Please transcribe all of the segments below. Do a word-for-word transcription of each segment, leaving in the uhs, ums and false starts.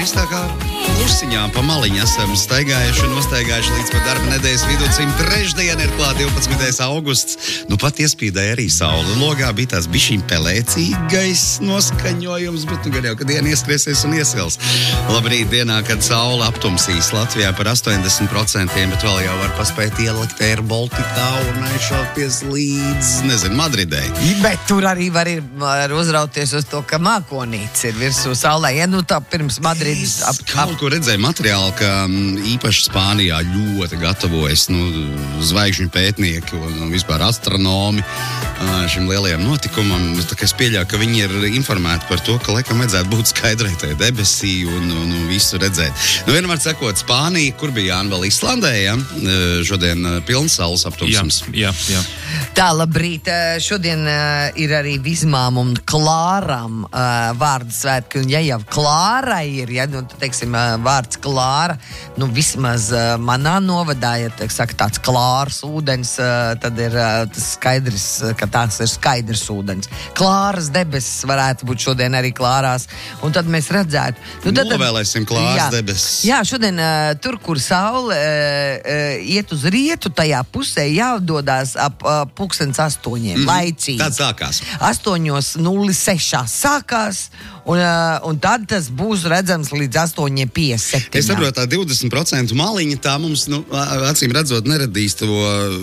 mēs tā kā klusiņām pa maliņu esam staigājuši un nostaigājuši līdz pat darba nedēļas vidūcim. Trešdien ir klāt divpadsmitais augusts. Nu pat iespīdēja arī saule. Logā bija tās bišķiņ pelēcīgais noskaņojums, bet nu gan jau, kad diena ieskriesies un iesils. Labrīt dienā, kad saule aptumsīs Latvijā par astoņdesmit procentiem, bet vēl jau var paspēt ielikt Air Balticā un aizšauties līdz, nezinu, Madridei. Bet tur arī var, ir, var uzrauties uz to, ka mākonīts ir virsū saulē. Ja nu tā pirms Madrides ap, ap... Kaut ko redzēju materiāli, ka īpaši Spānijā ļoti gatavojas nu, zvaigžņu pētnieki un, un vispār astronomi šim lielajam notikumam. Tā kā es pieļauju, ka viņi ir informēti par to, ka laikam vajadzētu būt skaidrai tai debesī un, un, un visu redzēt. Nu, vienmēr sakot, Spānija, kur bija Jāna vēl Islandē, ja? Šodien pilns saules aptumsums. Jā, jā, jā. Tā, labrīt. Šodien ir arī Vizmām un Klāram vārdu svētki. Un ja jau Klārai ir, ja, nu, teiksim, vārds Klāra, nu, vismaz manā novadā, ja, teik, saka, tāds klārs ūdens, tad ir tas skaidrs, ka tās ir skaidrs ūdens. Klāras debesis varētu būt šodien arī klārās. Un tad mēs redzētu. Nu, tad, Novēlēsim klāras jā, debesis. Jā, šodien tur, kur saule iet uz rietu, tajā pusē jādodās ap pulkstens astoņiem, mm, laicīgi. Tad sākās. astoņos nulle seši sākās, un, un tad tas būs redzams līdz astoņiem piecdesmit septiņiem. Es saprotu, tā divdesmit procentu maliņa, tā mums, nu, acīm redzot, neradīs to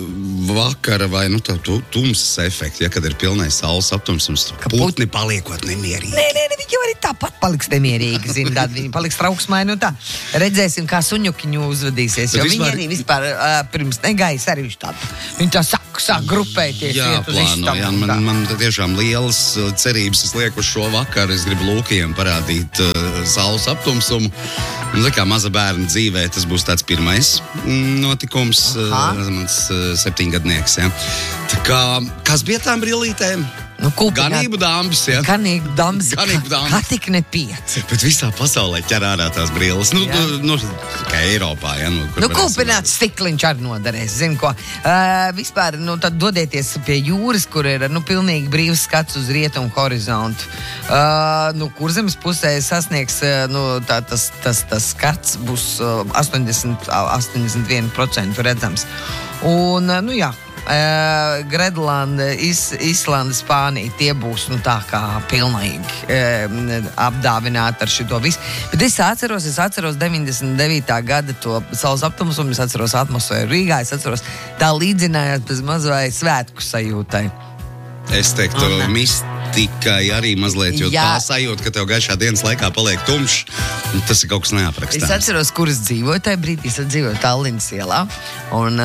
vakara vai, nu, tā tumsas efektu, ja, kad ir pilnais saules aptumsums, putni paliekot nemierīgi. Nē, nē, nē, viņi jau arī tāpat paliks nemierīgi, zin, tad viņi paliks trauksmaini, un tā. Redzēsim, kā suņukiņu uzvedīsies, jo vispār... viņi arī vispār uh, pirms negājas arī viņš tādu. Viņi tā sāk, sāk grupēties. Jā, plāno, jā, man, man tiešām lielas cerības es lieku uz šo vakaru, es gribu lūkiem parādīt uh, saules aptumsumu. Un, tā kā maza bērna dzīvē, tas būs tāds pirmais notikums, uh, mans uh, septiņgadnieks, ja. Tā kā, kas bija tām brillītēm? Nu, Ganību dāmbis, ja? Ganību dāmbis. Ganību dāmbis. Kā tik ne pieci. Bet visā pasaulē ķer ārā tās brilles. Nu, nu, kā Eiropā, ja? Nu, nu kūpināts stikliņš arī noderēs, zinu ko. Uh, vispār, nu, tad dodieties pie jūras, kur ir, nu, pilnīgi brīvs skats uz rietumu horizontu. Uh, nu, Kurzemes pusē sasniegs, uh, nu, tā, tas, tas, tas skats būs uh, astoņdesmit, astoņdesmit viens procents redzams. Un, uh, nu, jā. Uh, Gredlanda, Is, Islanda, Spānija, tie būs nu, tā kā pilnīgi uh, apdāvināti ar šito visu. Bet es atceros, es atceros deviņdesmit devītā gada to saules aptumsumu, es atceros atmosfēru Rīgā, es atceros, tā līdzinājās bez mazvai svētku sajūtai. Es teiktu, mistikai arī mazliet, jo jā. Tā sajūta, ka tev gaišā dienas laikā paliek tumšs, tas ir kaut kas neaprakstāms. Es atceros, kur es dzīvoju tajā brīdī, es dzīvoju Tallinas ielā, un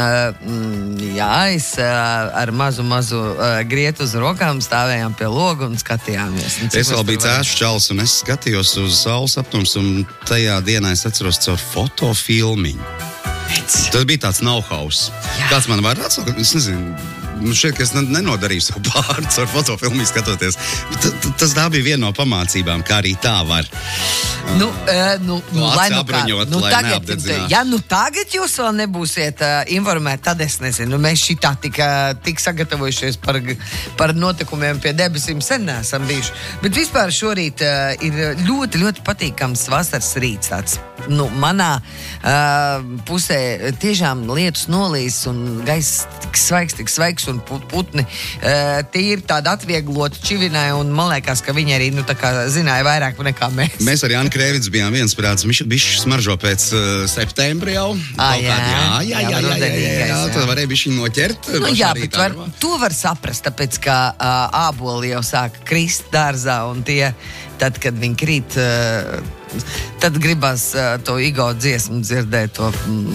jā, es ar mazu, mazu grietu uz rokām stāvējām pie loga un skatījāmies. Un es vēl biju cēšu čals, un es skatījos uz saules aptumsumu, un tajā dienā es atceros caur fotofilmiņu. Tas bija tāds know-hows. Kāds man var atsaukt? Es nezinu. Nu, šeit, ka es nenodarīju savu pārts ar fotofilmu skatoties. T tas tā bija viena no pamācībām, kā arī tā var. Nu, uh, nu, nu, lai nu kā, nu, lai tagad, ja nu tagad jūs vēl nebūsiet uh, informēti, tad es nezinu. Nu, mēs šitā tik, uh, tik sagatavojušies par, par notikumiem pie debesīm sen neesam bijuši. Bet vispār šorīt uh, ir ļoti, ļoti patīkams vasaras rīts tāds. Nu, manā uh, pusē tiešām lietus nolīs un gaiss tik svaigs, tik svaigs un putni. Uh, tie ir tādi atviegloti čivinai un man liekas, ka viņi arī, nu, tā kā zināja vairāk nekā mēs. Mēs ar Jānu Krēvicu bijām viensprāts. Viņš bišķi smaržo pēc uh, septembra jau. À, jā, jā, jā, jā, jā, jā, jā, jā, jā. Tad varēja bišķi noķert. Nu, jā, bet var, to var saprast, tāpēc, ka uh, āboli jau sāka krist dārzā un tie, tad, kad viņi krīt, uh, tad gribas uh, to igautu dziesmu dzirdēt, to,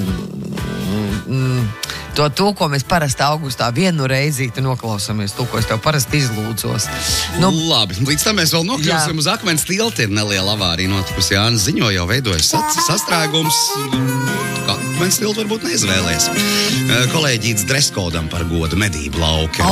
mm, mm, to, to, ko mēs parasti augustā vienu reizīti noklausāmies, to, ko es tev parasti izlūdzos. Nu, labi, līdz tam mēs vēl nokļūsim uz akmens tilti, ir neliela avārija notikusi. Jānis ziņo, jau veidojas sastrēgums. Akmens tilti varbūt neizvēlēs. Kolēģīts dreskodam par godu medību lauki.